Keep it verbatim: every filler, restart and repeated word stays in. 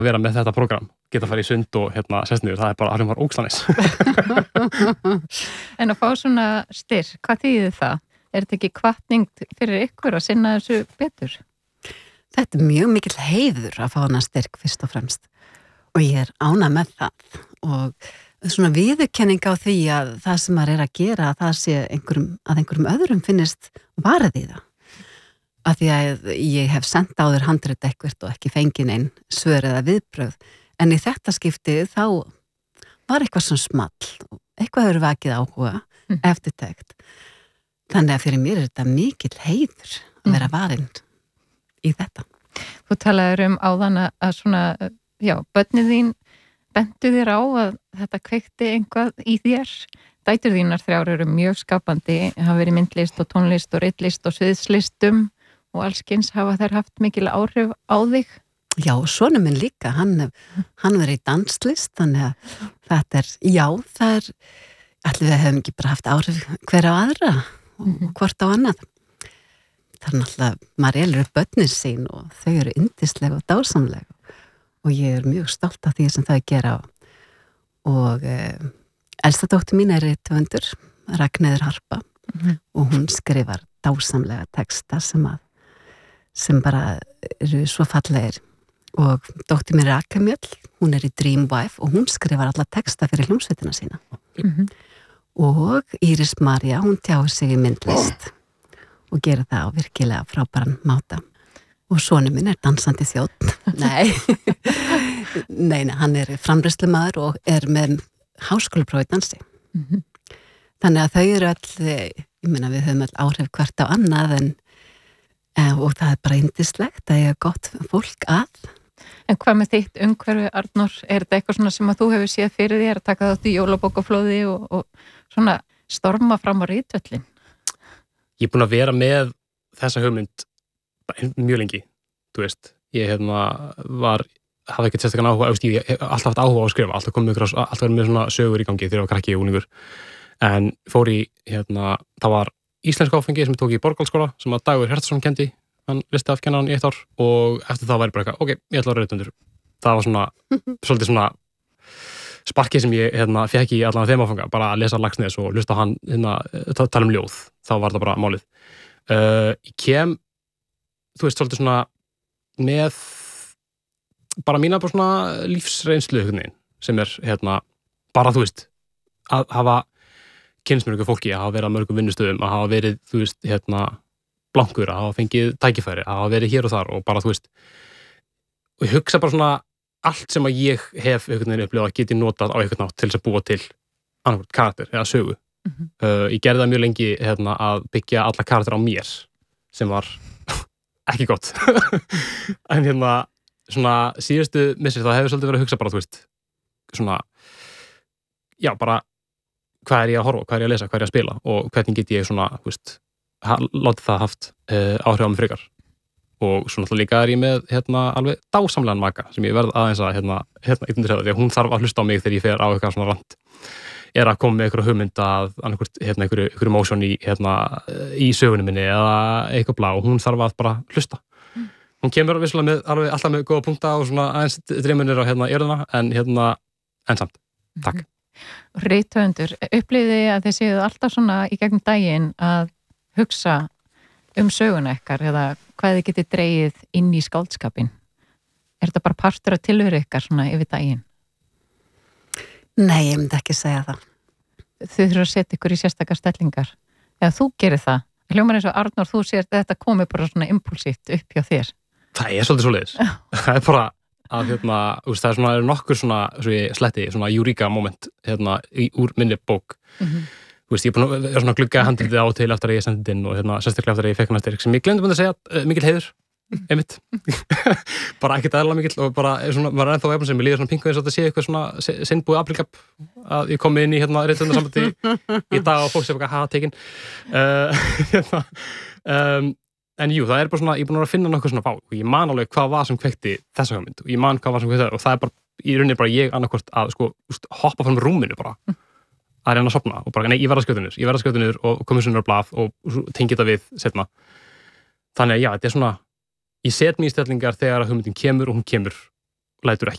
vera með þetta prógram, geta að fara í sund og hérna sest niður, það er bara alveg var ógslanis. En að fá svona styrk, hvað þýðir það? Er þetta ekki hvatning fyrir ykkur að sinna þessu betur? Þetta er mjög mikill heiður að fá hana styrk fyrst og fremst og ég er ánægð með það og svona viðurkenning á því að það sem maður er að gera að það sé einhverjum, að einhverjum öðrum finnist varð í það. Af því að ég hef sendt á þér handrit ekkert og ekki fengið neinn svör eða viðbrögð en í þetta skipti þá var eitthvað sem small eitthvað hefur vakið áhuga mm. eftirtekt þannig að fyrir mér er þetta mikill heiður að vera varinn í þetta. Þú talaður um áðan að svona já, börnið þín bentu þér á að þetta kveikti einhvað í þér. Dætur þínar þrjár eru mjög skapandi, hafa verið myndlist og tónlist og ritlist og sviðslistum og allskins hafa þær haft mikil áhrif á þig. Já, sonur minn líka, hann, hann verið í danslist, þannig að þetta er, já, það er, allir við hefum ekki bara haft áhrif hver á aðra og mm-hmm. hvort á annað. Það er náttúrulega, maður elur upp börnin sín og þau eru yndisleg og dásamleg og ég er mjög stolt af því sem þau gera og eh, elsta dóttir mín er rithöfundur, Ragnheiður Harpa mm-hmm. og hún skrifar dásamlega texta sem að sem bara eru svo fallegir og dóttir mér Raka Mjöll, hún er í Dreamwife og hún skrifar alla texta fyrir hljómsveitina sína mm-hmm. og Íris María, hún tjáir sig í myndlist og gerir það á virkilega frábæran máta og sonur minn er dansandi þjónn nei. nei, nei, hann er framreiðslumaður og er með háskólapróf í dansi mm-hmm. þannig að þau eru all ég meina við höfum all áhrif hvert á annað en og það er bara yndislegt að ég er gott fólk að. En hvað með þitt umhverfi, Arnór? Er þetta eitthvað svona sem að þú hefur séð fyrir þér að taka þátt í jólabókaflóði og, og svona storma fram á ritvöllin? Ég er búin að vera með þessa hugmynd mjög lengi, þú veist. Ég hérna var, hafði ekkert sérstakann áhuga, ég hef alltaf haft áhuga á að skrifa, alltaf komið ykkur, alltaf verið með svona sögur í gangi þegar ég var krakki og úlingur. En fór í, hérna, það var íslensk áfengi sem ég tók í Borgarskóla sem að Dagur Hjartarson kendi, hann listi af kennaran í eitt ár og eftir það væri bara eitthvað, ok, ég ætla að vera rithöfundur. Það var svona, svolítið svona sparkið sem ég hérna, fekk í allan þeim áfanga, bara að lesa Laxness og hlusta hann, hérna, tala um ljóð, þá var það bara málið. Uh, ég kem, þú veist, svolítið svona með bara mína bara svona lífsreynslu sem er, hérna, bara þú veist, að hafa kynnst mér ykkur fólki, að hafa verið að mörgum vinnustöðum, að hafa verið, þú veist, hérna, blankur, að hafa fengið tækifæri, að hafa verið hér og þar og bara, þú veist, og ég hugsa bara svona allt sem að ég hef einhvern veginn upplifað geti notað á einhvern nátt til þess að búa til annarkvæmt karakter eða sögu. Mm-hmm. Uh, ég gerði það mjög lengi, hérna, að byggja alla karakter á mér, sem var ekki gott. En hérna, svona síðustu missir þá hefur svolítið verið að hugsa bara, þú veist, svona, já, bara hvað er ég að horfa, hvað er ég að lesa, hvað er ég að spila og hvernig get ég svona, þú veist, látið það haft uh, áhrif á mig frekar. Og svo náttúrulega líka er ég með hérna alveg dásamlegan maka sem ég verð aðeins að hérna, hérna eitthvað segja því að hún þarf að hlusta á mig þegar ég fer á eitthvað svona rand. Er að koma með einhverju hugmynd að annarkvort hérna einhverju, einhverju motion í hérna í sögunum minni eða eitthvað blá og hún þarf að bara hlusta. Hún kemur vissulega með alveg alltaf með góða punkta og svona aðeins dreimunir á hérna erðuna en hérna ensamt. Takk. Rithöfundur, upplifði að þið séu alltaf svona í gegnum daginn að hugsa um söguna ykkar eða hvað þið getið dreigið inn í skáldskapin? Er þetta bara partur af tilveru ykkar svona yfir daginn? Nei, ég myndi ekki segja það. Þau þurfa að setja ykkur í sérstakar stellingar. Eða þú gerir það. Hljómar eins og Arnór, þú sér að þetta komi bara svona impulsíft upp hjá þér. Það er svolítið svoleiðis. Það er bara að hérna, það er svona er nokkur svona, svo ég sletti, svona eureka moment hérna í, úr minni bók. Mm-hmm. Þú veist, ég er búin að vera svona glugga handritið á til eftir að ég sendið inn og hérna sérstaklega eftir að ég fekk hann eftir sem ég glemdi búin að segja, uh, mikil heiður, einmitt. Bara ekkert eðla mikill og bara svona, maður er ennþá efn sem ég líður svona pingu eins og þetta sé eitthvað svona sinnbúið aprilgap að ég komi inn í hérna rithöfundarsambandi í dag og fólk sé eitthvað haha tekin. Uh, hérna, um, en jú, það er bara svona, ég er búin að finna nokkuð svona fá og ég man alveg hvað var sem kveikti þessa hugmynd og ég man hvað var sem kveikti það og það er bara, í rauninni bara ég annarkvort að sko, hoppa fram rúminu bara að reyna að sofna og bara, nei, ég verða skjóta niður, ég verða skjóta niður og komið svona á blað og tengi þetta við setna. Þannig að já, þetta er svona, ég set mér í stellingar þegar að hugmyndin kemur og hún kemur, lætur ekki